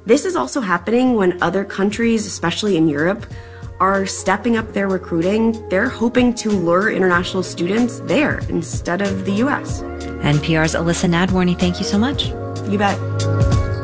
This is also happening when other countries, especially in Europe, are stepping up their recruiting. They're hoping to lure international students there instead of the U.S. NPR's Alyssa Nadworny, thank you so much. You bet.